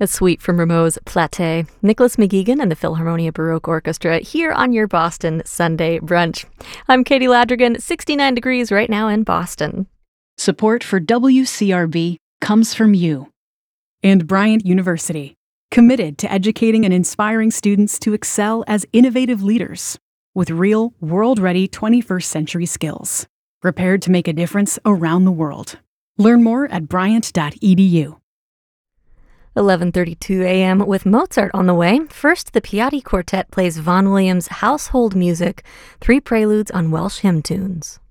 A suite from Rameau's Platée. Nicholas McGeegan and the Philharmonia Baroque Orchestra here on your Boston Sunday Brunch. I'm Katie Ladrigan, 69 degrees right now in Boston. Support for WCRB comes from you. And Bryant University, committed to educating and inspiring students to excel as innovative leaders with real, world-ready 21st century skills, prepared to make a difference around the world. Learn more at bryant.edu. 11:32 a.m. with Mozart on the way. First, the Piatti Quartet plays Vaughan Williams' household music, 3 preludes on Welsh hymn tunes.